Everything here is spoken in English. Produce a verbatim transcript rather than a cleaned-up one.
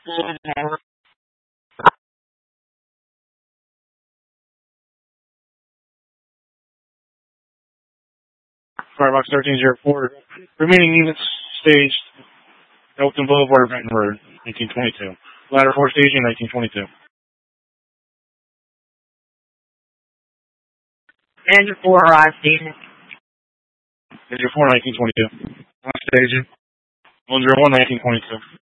Firebox thirteen oh four. Remaining units staged Elkton Boulevard, Benton Road, nineteen twenty-two. Ladder four staging, nineteen twenty-two. Engine four arrived, staging. Engine four, nineteen twenty-two. One staging. one oh one, nineteen twenty-two.